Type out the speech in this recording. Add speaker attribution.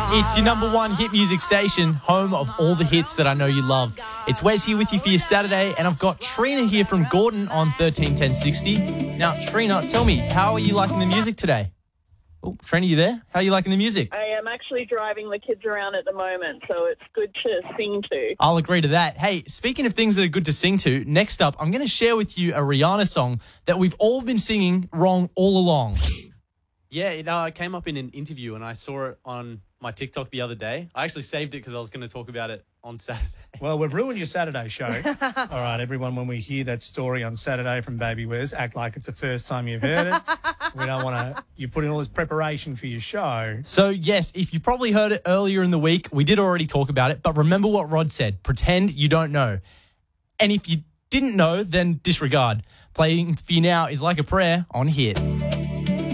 Speaker 1: It's your number one hit music station, home of all the hits that I know you love. It's Wes here with you for your Saturday, and I've got Trina here from Gordon on 131060. Now, Trina, tell me, how are you liking the music today? Oh, Trina, you there? How are you liking the music?
Speaker 2: I am actually driving the kids around at the moment, so it's good to sing to.
Speaker 1: I'll agree to that. Hey, speaking of things that are good to sing to, next up, I'm going to share with you a Rihanna song that we've all been singing wrong all along.
Speaker 3: Yeah, it came up in an interview and I saw it on my TikTok the other day. I actually saved it because I was going to talk about it on Saturday.
Speaker 4: Well, we've ruined your Saturday show. All right, everyone, when we hear that story on Saturday from Baby Wes, act like it's the first time you've heard it. We don't want to... You put in all this preparation for your show.
Speaker 1: So, yes, if you probably heard it earlier in the week, we did already talk about it, but remember what Rod said. Pretend you don't know. And if you didn't know, then disregard. Playing for you now is Like a Prayer on Hit.